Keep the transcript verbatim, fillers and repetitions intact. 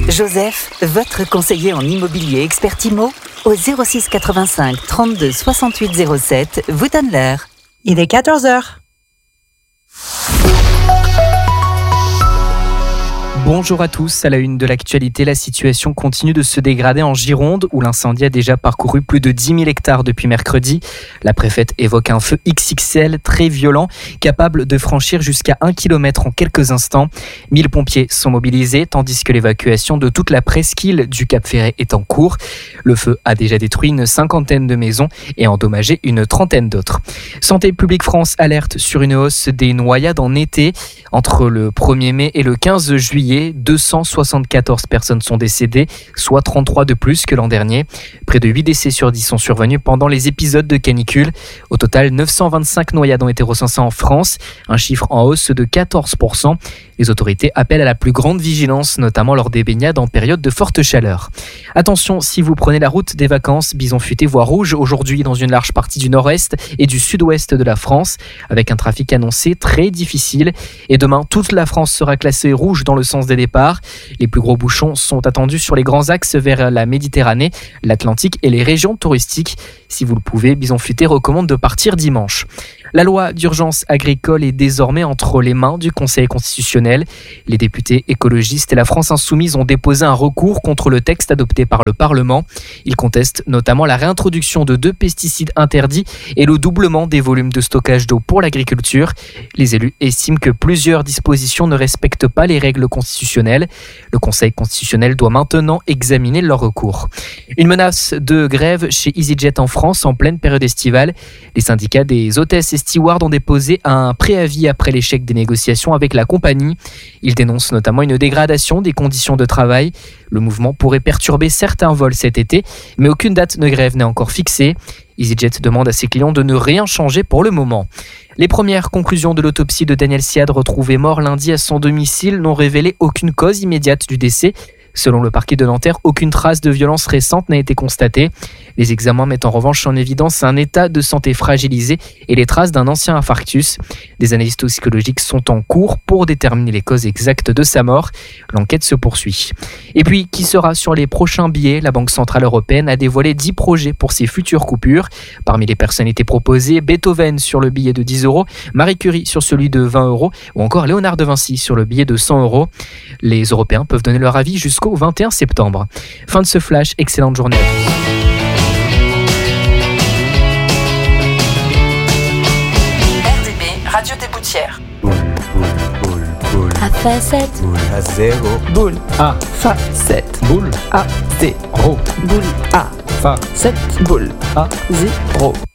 Joseph, votre conseiller en immobilier expert IMO, au zéro six quatre-vingt-cinq trente-deux soixante-huit zéro sept, vous donne l'heure. Il est quatorze heures. Bonjour à tous, à la une de l'actualité, la situation continue de se dégrader en Gironde où l'incendie a déjà parcouru plus de dix mille hectares depuis mercredi. La préfète évoque un feu X X L très violent, capable de franchir jusqu'à un kilomètre en quelques instants. mille pompiers sont mobilisés tandis que l'évacuation de toute la presqu'île du Cap-Ferret est en cours. Le feu a déjà détruit une cinquantaine de maisons et endommagé une trentaine d'autres. Santé publique France alerte sur une hausse des noyades en été. Entre le premier mai et le quinze juillet, deux cent soixante-quatorze personnes sont décédées, soit trente-trois de plus que l'an dernier. Près de huit décès sur dix sont survenus pendant les épisodes de canicule. Au total, neuf cent vingt-cinq noyades ont été recensées en France, un chiffre en hausse de quatorze pour cent. Les autorités appellent à la plus grande vigilance, notamment lors des baignades en période de forte chaleur. Attention, si vous prenez la route des vacances, bison futé voie rouge aujourd'hui dans une large partie du nord-est et du sud-ouest de la France, avec un trafic annoncé très difficile. Et demain, toute la France sera classée rouge dans le sens des départs. Les plus gros bouchons sont attendus sur les grands axes vers la Méditerranée, l'Atlantique et les régions touristiques. Si vous le pouvez, Bison Futé recommande de partir dimanche. La loi d'urgence agricole est désormais entre les mains du Conseil constitutionnel. Les députés écologistes et la France insoumise ont déposé un recours contre le texte adopté par le Parlement. Ils contestent notamment la réintroduction de deux pesticides interdits et le doublement des volumes de stockage d'eau pour l'agriculture. Les élus estiment que plusieurs dispositions ne respectent pas les règles constitutionnelles. Le Conseil constitutionnel doit maintenant examiner leur recours. Une menace de grève chez EasyJet en France en pleine période estivale. Les syndicats des hôtesses et stewards ont déposé un préavis après l'échec des négociations avec la compagnie. Ils dénoncent notamment une dégradation des conditions de travail. Le mouvement pourrait perturber certains vols cet été, mais aucune date de grève n'est encore fixée. EasyJet demande à ses clients de ne rien changer pour le moment. Les premières conclusions de l'autopsie de Daniel Siad, retrouvé mort lundi à son domicile, n'ont révélé aucune cause immédiate du décès. Selon le parquet de Nanterre, aucune trace de violence récente n'a été constatée. Les examens mettent en revanche en évidence un état de santé fragilisé et les traces d'un ancien infarctus. Des analyses toxicologiques sont en cours pour déterminer les causes exactes de sa mort. L'enquête se poursuit. Et puis, qui sera sur les prochains billets ? La Banque Centrale Européenne a dévoilé dix projets pour ses futures coupures. Parmi les personnalités proposées, Beethoven sur le billet de dix euros, Marie Curie sur celui de vingt euros ou encore Léonard de Vinci sur le billet de cent euros. Les Européens peuvent donner leur avis jusqu'au vingt et un septembre. Fin de ce flash, excellente journée à tous. R D B, Radio des Boutières. Boule, boule, boule, boule. À facette. Boule à zéro. Boule à facette. Boule à zéro. Boule à facette. boule à zéro.